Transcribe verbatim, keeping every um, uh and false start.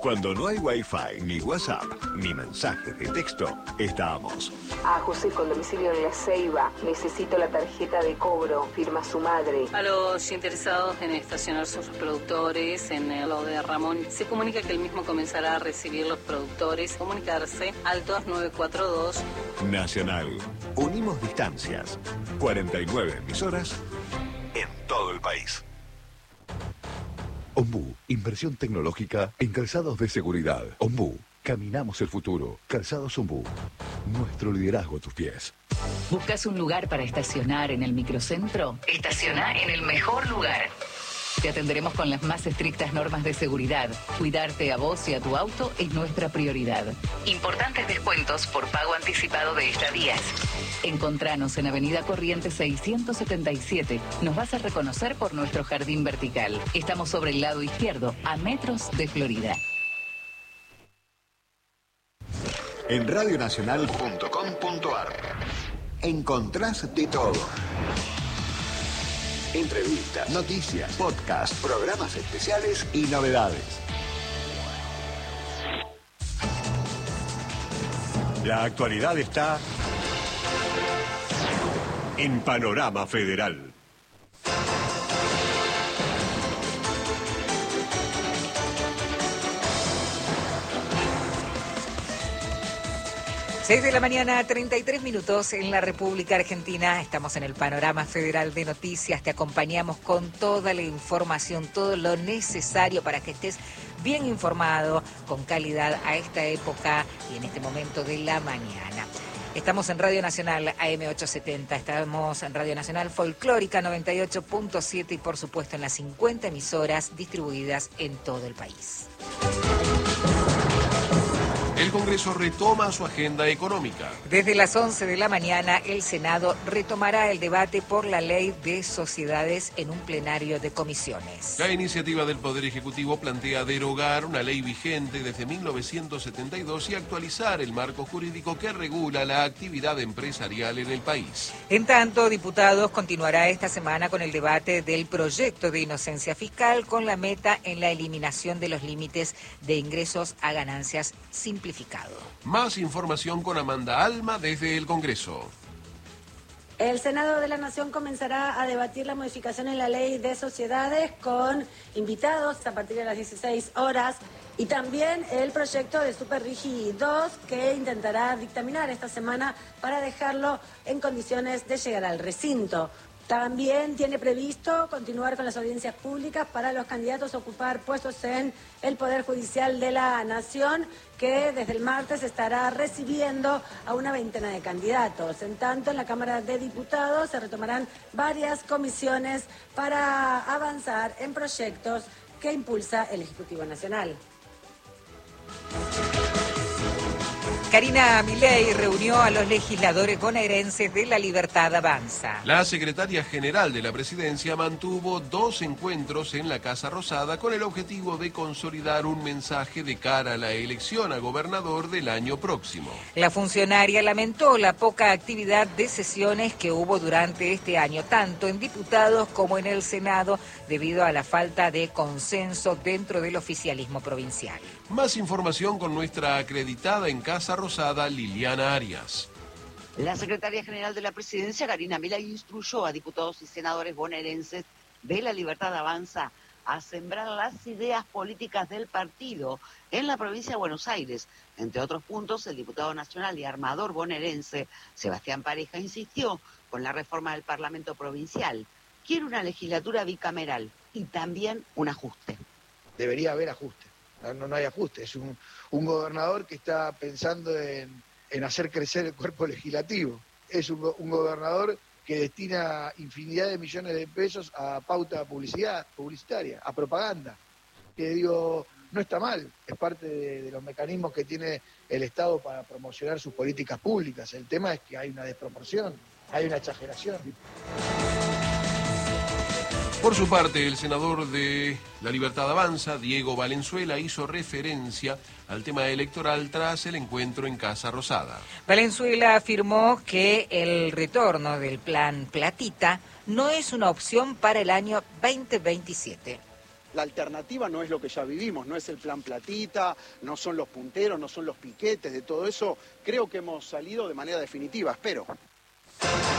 Cuando no hay Wi-Fi, ni WhatsApp, ni mensajes de texto, estamos. A José con domicilio en La Ceiba. Necesito la tarjeta de cobro. Firma su madre. A los interesados en estacionar sus productores en el lo de Ramón, se comunica que el mismo comenzará a recibir los productores. Comunicarse al dos nueve cuatro dos. Nacional. Unimos distancias. cuarenta y nueve emisoras en todo el país. Ombú, inversión tecnológica en calzados de seguridad. Ombú, caminamos el futuro. Calzados Ombú, nuestro liderazgo a tus pies. ¿Buscas un lugar para estacionar en el microcentro? Estaciona en el mejor lugar. Te atenderemos con las más estrictas normas de seguridad. Cuidarte a vos y a tu auto es nuestra prioridad. Importantes descuentos por pago anticipado de estadías. Encontranos en Avenida Corrientes seiscientos setenta y siete. Nos vas a reconocer por nuestro jardín vertical. Estamos sobre el lado izquierdo, a metros de Florida. En radionacional punto com punto ar encontrás de todo. Entrevistas, noticias, podcasts, programas especiales y novedades. La actualidad está en Panorama Federal. seis de la mañana, treinta y tres minutos en la República Argentina. Estamos en el Panorama Federal de Noticias. Te acompañamos con toda la información, todo lo necesario para que estés bien informado, con calidad a esta época y en este momento de la mañana. Estamos en Radio Nacional A M ochocientos setenta, estamos en Radio Nacional Folclórica noventa y ocho punto siete y por supuesto en las cincuenta emisoras distribuidas en todo el país. El Congreso retoma su agenda económica. Desde las once de la mañana, el Senado retomará el debate por la ley de sociedades en un plenario de comisiones. La iniciativa del Poder Ejecutivo plantea derogar una ley vigente desde mil novecientos setenta y dos y actualizar el marco jurídico que regula la actividad empresarial en el país. En tanto, diputados continuará esta semana con el debate del proyecto de inocencia fiscal con la meta en la eliminación de los límites de ingresos a ganancias simplificados. Más información con Amanda Alma desde el Congreso. El Senado de la Nación comenzará a debatir la modificación en la ley de sociedades con invitados a partir de las dieciséis horas y también el proyecto de Super Rigi dos que intentará dictaminar esta semana para dejarlo en condiciones de llegar al recinto. También tiene previsto continuar con las audiencias públicas para los candidatos a ocupar puestos en el Poder Judicial de la Nación, que desde el martes estará recibiendo a una veintena de candidatos. En tanto, en la Cámara de Diputados se retomarán varias comisiones para avanzar en proyectos que impulsa el Ejecutivo Nacional. Karina Milei reunió a los legisladores bonaerenses de La Libertad Avanza. La secretaria general de la presidencia mantuvo dos encuentros en la Casa Rosada con el objetivo de consolidar un mensaje de cara a la elección a gobernador del año próximo. La funcionaria lamentó la poca actividad de sesiones que hubo durante este año, tanto en diputados como en el Senado, debido a la falta de consenso dentro del oficialismo provincial. Más información con nuestra acreditada en Casa Rosada, Liliana Arias. La secretaria general de la presidencia, Karina Milei, instruyó a diputados y senadores bonaerenses de La Libertad Avanza a sembrar las ideas políticas del partido en la provincia de Buenos Aires. Entre otros puntos, el diputado nacional y armador bonaerense, Sebastián Pareja, insistió con la reforma del Parlamento provincial. Quiere una legislatura bicameral y también un ajuste. Debería haber ajuste. No, no hay ajuste, es un, un gobernador que está pensando en, en hacer crecer el cuerpo legislativo. Es un, un gobernador que destina infinidad de millones de pesos a pauta publicidad, publicitaria, a propaganda. Que digo, no está mal, es parte de, de los mecanismos que tiene el Estado para promocionar sus políticas públicas. El tema es que hay una desproporción, hay una exageración. Por su parte, el senador de La Libertad Avanza, Diego Valenzuela, hizo referencia al tema electoral tras el encuentro en Casa Rosada. Valenzuela afirmó que el retorno del plan Platita no es una opción para el año veinte veintisiete. La alternativa no es lo que ya vivimos, no es el plan Platita, no son los punteros, no son los piquetes, de todo eso creo que hemos salido de manera definitiva, espero.